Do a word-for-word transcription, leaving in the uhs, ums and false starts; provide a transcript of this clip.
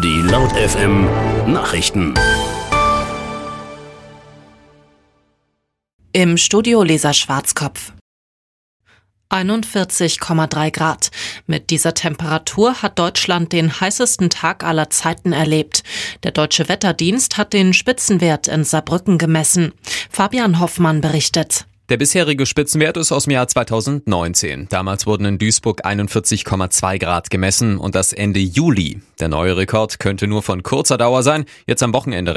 Die Laut F M Nachrichten. Im Studio Lisa Schwarzkopf. einundvierzig Komma drei Grad. Mit dieser Temperatur hat Deutschland den heißesten Tag aller Zeiten erlebt. Der Deutsche Wetterdienst hat den Spitzenwert in Saarbrücken gemessen. Fabian Hoffmann berichtet. Der bisherige Spitzenwert ist aus dem Jahr zweitausendneunzehn. Damals wurden in Duisburg einundvierzig Komma zwei Grad gemessen und das Ende Juli. Der neue Rekord könnte nur von kurzer Dauer sein. Jetzt am Wochenende